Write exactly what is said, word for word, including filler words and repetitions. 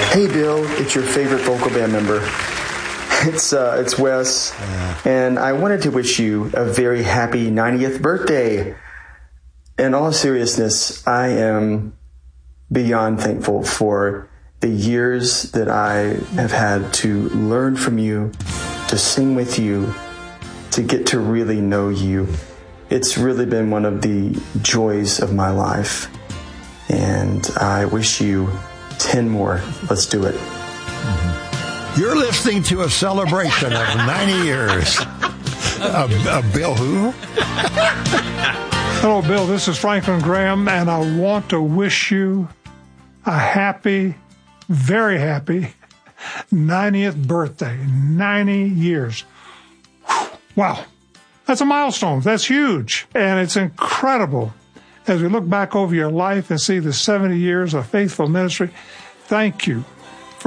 Hey, Bill, it's your favorite vocal band member. It's uh, it's Wes, yeah. And I wanted to wish you a very happy ninetieth birthday. In all seriousness, I am beyond thankful for the years that I have had to learn from you, to sing with you, to get to really know you. It's really been one of the joys of my life. And I wish you ten more. Let's do it. Mm-hmm. You're listening to a celebration of ninety years. Of, of Bill who? Hello, Bill. This is Franklin Graham, and I want to wish you a happy, very happy ninetieth birthday. ninety years. Whew. Wow. That's a milestone. That's huge. And it's incredible. As we look back over your life and see the seventy years of faithful ministry, thank you.